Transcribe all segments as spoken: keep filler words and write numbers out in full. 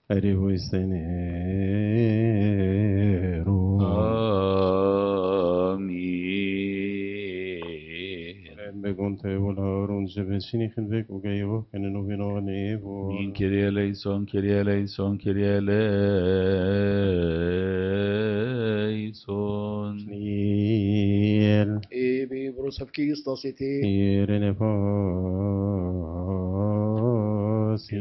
Arrivo istenero. آمين. Begon te volarun jebesini khilvek ugayo kenenu vinonevo. Min Kyrie eleison, Kyrie eleison, Kyrie eleison. Sniel. Ebi brosavkista city. Irene posi.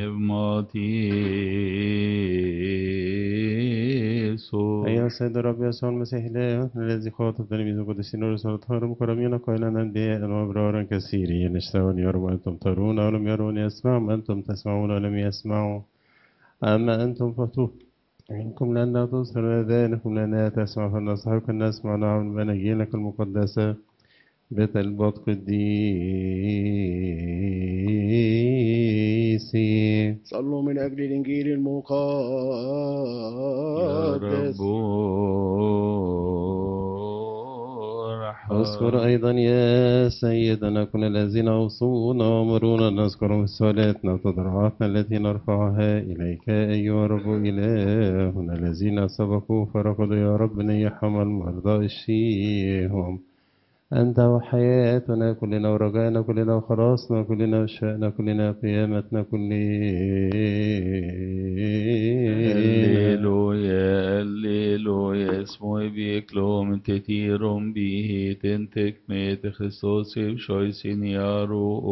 Pneumatiso. أيها السيد الرب يسوع المسيح إله الذي خاطب تلاميذ القديسين ورسل الطاهر مكرمين قائلا أنبياء وأبرارا كثيرين اشتهوا أن يروا وأنتم ترون ولم يروا أن يسمعوا أنتم تسمعون ولم يسمعوا أما أنتم فتوه منكم لأنها تبصر آذانكم لأنها تسمع فلنصحك أن نسمع نعم بنجيلك المقدسة بطلبات قديسي. صلوا من أجل الإنجيل يا المقدس. رب اذكر أيضا يا سيدنا كل الذين أوصونا وأمرونا أن نذكرهم في صلاتنا وتضرعاتنا التي نرفعها إليك أيها الرب إلهنا الذين سبقوا فرقدوا يا رب نيحهم المرضى اشفيهم أنت وحياتنا كلنا ورجائنا كلنا وخلاصنا كلنا وشأنا كلنا قيامتنا كلنا. هللويا هللويا اسمه بيكلوم تتيرم به تنتك ميت خصوصي بشويسين يارو